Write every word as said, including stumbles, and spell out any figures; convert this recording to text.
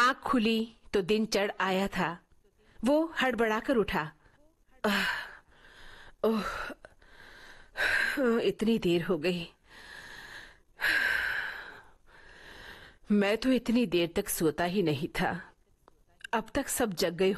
आंख खुली तो दिन चढ़ आया था। वो हड़बड़ाकर उठा। आह, ओह, इतनी देर हो गई। मैं तो इतनी देर तक सोता ही नहीं था। अब तक सब जग गए